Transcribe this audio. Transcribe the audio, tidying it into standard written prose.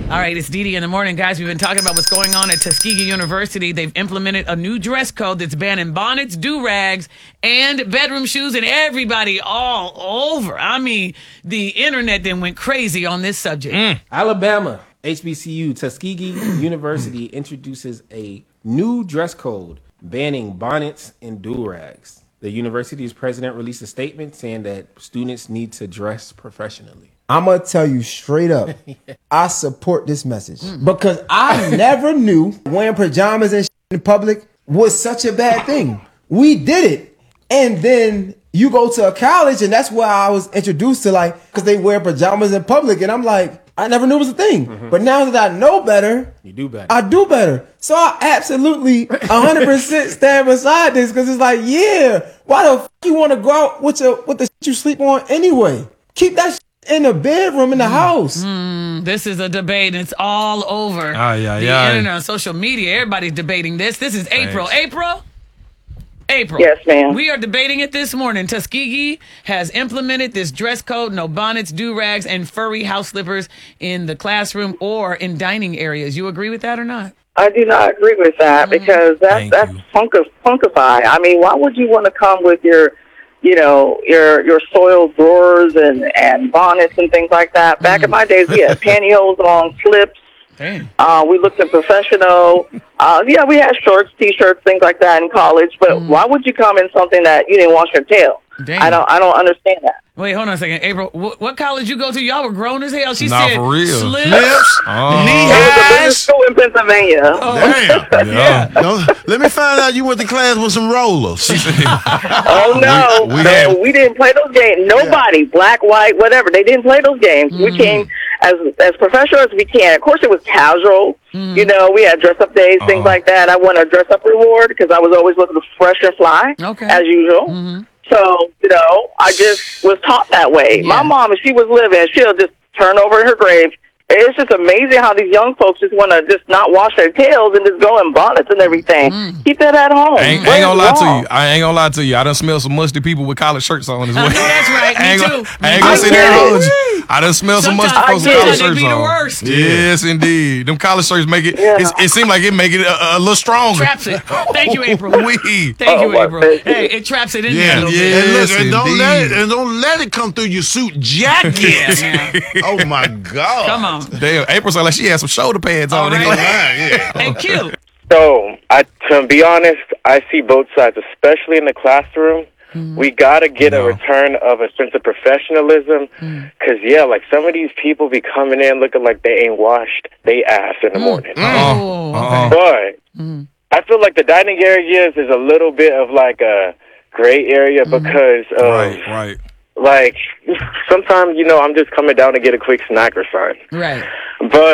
All right, it's Dee Dee in the morning, guys. We've been talking about what's going on at Tuskegee University. They've implemented a new dress code that's banning bonnets, do-rags, and bedroom shoes, and everybody all over. I mean, the internet then went crazy on this subject. Alabama, HBCU, Tuskegee University introduces a new dress code banning bonnets and do-rags. The university's president released a statement saying that students need to dress professionally. I'm going to tell you straight up, I support this message because I never knew wearing pajamas and in public was such a bad thing. We did it. And then you go to a college and that's where I was introduced to because they wear pajamas in public. And I'm like, I never knew it was a thing. But now that I know better, You do better. I do better. So I absolutely 100% stand beside this because it's like, yeah, why the f you want to go out with the shit you sleep on anyway? Keep that shit in the bedroom in the house. This is a debate, and it's all over the internet on social media. Everybody's debating this. This is April. April. Yes, ma'am. We are debating it this morning. Tuskegee has implemented this dress code: no bonnets, do-rags, and furry house slippers in the classroom or in dining areas. You agree with that or not? I do not agree with that because that's punkify. I mean, why would you want to come with your soiled drawers and bonnets and things like that? Back in my days, we had pantyhose on, slips. Dang. We looked at professional. We had shorts, T-shirts, things like that in college. But why would you come in something that you didn't wash your tail? Dang. I don't understand that. Wait, hold on a second. April, what college you go to? Y'all were grown as hell. She Nah, said for real. slips, Knee It was a business highs. school in Pennsylvania. Damn. Yeah. Let me find out you went to class with some rollers. Oh no, we we didn't play those games. Nobody, black, white, whatever, they didn't play those games. We came as professional as we can. Of course, it was casual. We had dress up days, things like that. I won a dress up reward because I was always looking fresh and fly, as usual. So I just was taught that way. Yeah. My mom, if she was living, she'll just turn over in her grave. It's just amazing how these young folks just want to just not wash their tails and just go in bonnets and everything. Keep that at home. I ain't gonna lie to you. I ain't gonna lie to you. I done smell some musty people with collared shirts on as well. I know that's right. Me too. I ain't gonna sit there and hold you. I done smell some musty Sometimes folks with collared they shirts be the on. worst. Yes, indeed. Them collar shirts make it. Yeah. It seems like it make it a little stronger. Traps it. Thank you, April. Wee. Thank you, my April. goodness. Hey, it traps it in there a Yeah, little yeah. bit. And look, Yes, and don't let it come through your suit jacket. Oh my God! Come on. Damn, April sound like she had some shoulder pads on. All right. Yeah. Hey, cute. So, to be honest, I see both sides, especially in the classroom. We got to get a return of a sense of professionalism because, like some of these people be coming in looking like they ain't washed they ass in the morning. But I feel like the dining areas is a little bit of like a gray area because of, Right. like, sometimes, I'm just coming down to get a quick snack or something. Right. But